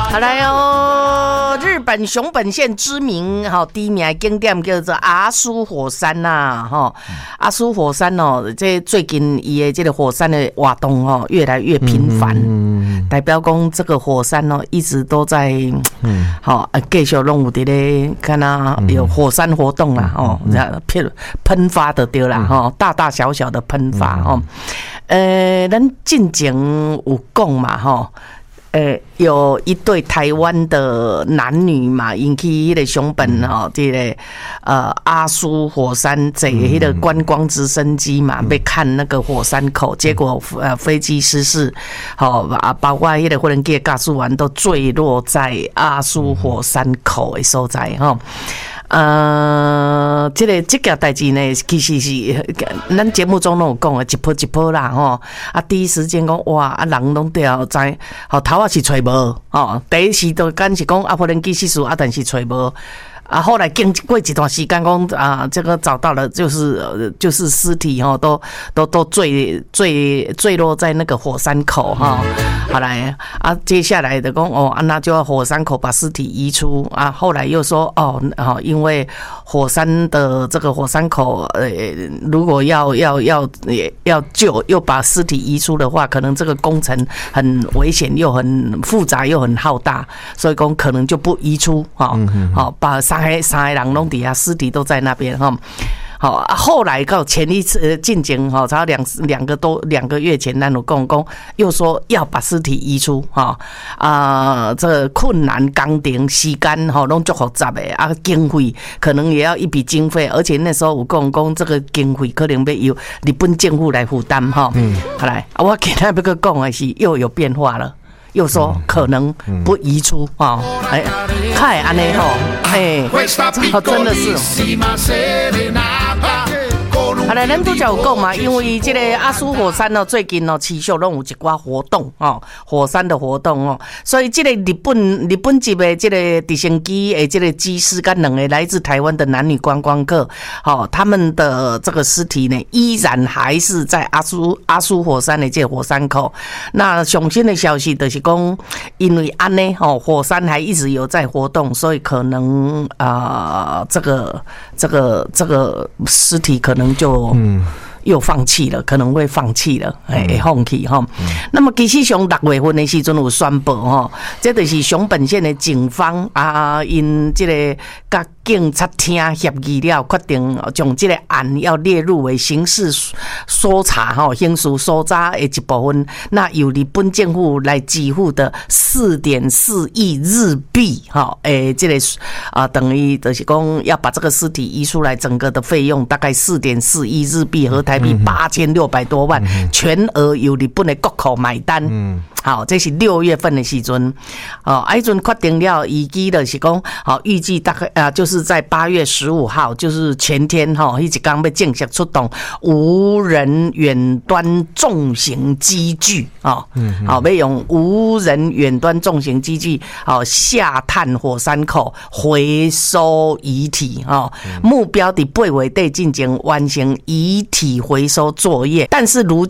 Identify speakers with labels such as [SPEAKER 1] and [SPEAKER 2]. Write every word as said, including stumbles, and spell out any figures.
[SPEAKER 1] 好来哦，日本熊本县知名哈第一名景点叫做阿苏火山呐，哈，阿苏火山哦，这最近伊的这个火山的活动哦越来越频繁，嗯、代表讲这个火山哦一直都在，嗯，好继续弄有伫咧，看啊有火山活动啦，哦，喷喷发的对啦，哈，大大小小的喷发哦，呃，咱进前有讲嘛，哈。呃，有一对台湾的男女嘛，引起迄个熊本吼，这个呃阿苏火山坐迄个观光直升机嘛，被看那个火山口，结果呃飞机失事，好啊，包括迄个无人机驾驶员都坠落在阿苏火山口的所在吼。呃，这个这件代志呢，其实是咱节目中都有讲的，一波一波啦吼。啊，第一时间讲哇，啊人拢掉知，吼头啊是找无，吼第一时都敢是讲啊，无人机失事啊，但是找无。啊，后来经过一段时间，讲啊，这个找到了，就是就是尸体哈，都都都坠坠坠落在那个火山口哈。好来啊，接下来的讲哦，啊那就要火山口把尸体移出啊。后来又说哦，好，因为火山的这个火山口，呃，如果要要要要救，又把尸体移出的话，可能这个工程很危险，又很复杂，又很浩大，所以讲可能就不移出哈。好，把三个三个人拢底下尸体都在那边哈。好，后来到前一次进前哈，差两两个多两个月前，咱有讲讲，又说要把尸体移出哈啊、呃，这困难工程时间哈，拢足复杂的啊，经费可能也要一笔经费，而且那时候有讲讲这个经费可能要由日本政府来负担哈。嗯，好来，我今天要个讲的是又有变化了。又说可能不移出啊，哎，看安内吼，哎，哦，真的是。好来，咱都有讲嘛，因为这个阿苏火山哦，最近哦持续拢有一寡活动哦，火山的活动哦，所以这个日本日本籍的这个直升机诶，这个机师跟两个来自台湾的男女观光客，哦，他们的这个尸体呢，依然还是在阿苏阿苏火山的这个火山口。那最新的消息就是讲，因为安呢，哦，火山还一直有在活动，所以可能啊、呃，这个这个这个尸体可能就。嗯，又放弃了，可能会放弃了，哎、嗯，放弃哈。嗯、那么其实上六月份的时阵有宣布哈，这就是熊本县的警方啊，因这个甲警察厅协议了，决定将这个案要列入为刑事搜查哈，刑事搜查的一部分。那由日本政府来支付的四点四亿日币哈，诶，这个啊等于就是讲要把这个尸体移出来，整个的费用大概四点四亿日币和台币八千六百多万，嗯、全额由日本的国库买单。嗯，好，这是六月份的时阵，哦，啊，迄阵决定了，预计的是讲，好，预计大概啊，就是在八月十五号，就是前天哈，迄一天要正式出动无人远端重型机具啊，嗯，好，要用无人远端重型机具，好下探火山口回收遗体啊，目标伫八月底进行完成遗体回收作业，但是如